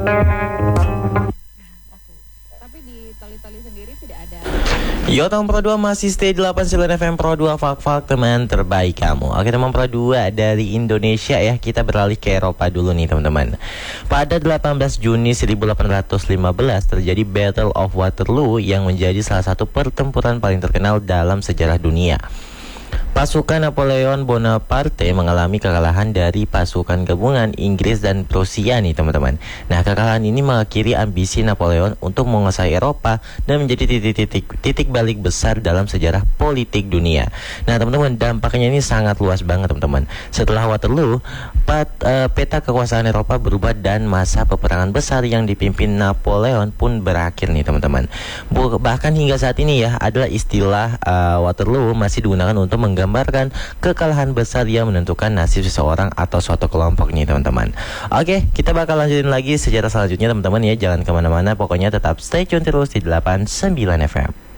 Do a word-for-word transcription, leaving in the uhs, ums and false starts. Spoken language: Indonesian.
Tapi di Toli-Toli sendiri tidak ada. Yo teman Pro dua masih stay delapan puluh sembilan F M Pro dua, fak-fak teman terbaik kamu. Oke teman Pro dua, dari Indonesia ya, kita beralih ke Eropa dulu nih teman-teman. Pada delapan belas Juni seribu delapan ratus lima belas terjadi Battle of Waterloo yang menjadi salah satu pertempuran paling terkenal dalam sejarah dunia. Pasukan Napoleon Bonaparte mengalami kekalahan dari pasukan gabungan Inggris dan Prusia nih teman-teman. Nah, kekalahan ini mengakhiri ambisi Napoleon untuk menguasai Eropa dan menjadi titik-titik titik balik besar dalam sejarah politik dunia. Nah teman-teman, dampaknya ini sangat luas banget teman-teman. Setelah Waterloo, pat, uh, peta kekuasaan Eropa berubah dan masa peperangan besar yang dipimpin Napoleon pun berakhir nih teman-teman. Bahkan hingga saat ini ya, adalah istilah uh, Waterloo masih digunakan untuk menggambarkan kekalahan besar yang menentukan nasib seseorang atau suatu kelompok nih teman-teman. Oke, kita bakal lanjutin lagi sejarah selanjutnya teman-teman ya. Jangan kemana-mana, pokoknya tetap stay tune terus di delapan puluh sembilan F M.